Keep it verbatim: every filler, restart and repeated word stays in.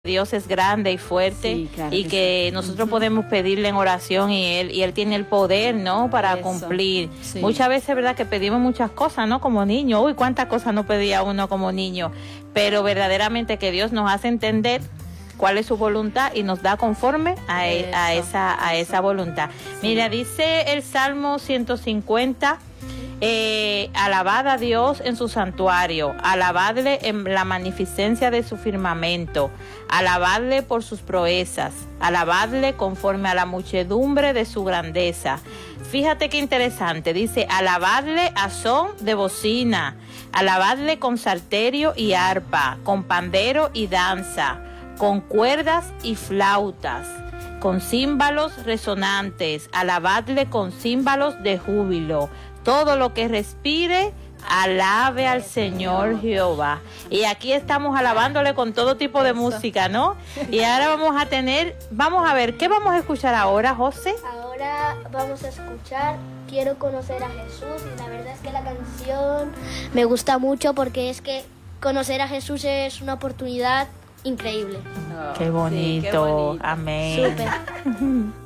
Dios es grande y fuerte, sí, claro y que que sí. nosotros Uh-huh. podemos pedirle en oración y él y él tiene el poder, ¿no? Para Eso. cumplir. Sí. Muchas veces, ¿verdad? Que pedimos muchas cosas, ¿no? Como niño. Uy, cuántas cosas no pedía uno como niño. Pero verdaderamente que Dios nos hace entender cuál es su voluntad y nos da conforme a, e, a esa a esa voluntad. Sí. Mira, dice el Salmo ciento cincuenta. Eh, alabad a Dios en su santuario, alabadle en la magnificencia de su firmamento, alabadle por sus proezas, alabadle conforme a la muchedumbre de su grandeza. Fíjate qué interesante, dice, alabadle a son de bocina, alabadle con salterio y arpa, con pandero y danza, con cuerdas y flautas, con címbalos resonantes, alabadle con címbalos de júbilo. Todo lo que respire, alabe al Señor Jehová. Y aquí estamos alabándole con todo tipo de música, ¿no? Y ahora vamos a tener, vamos a ver, ¿qué vamos a escuchar ahora, José? Ahora vamos a escuchar Quiero conocer a Jesús, y la verdad es que la canción me gusta mucho porque es que conocer a Jesús es una oportunidad increíble. Oh, qué bonito, sí, qué bonito. Amén. Súper.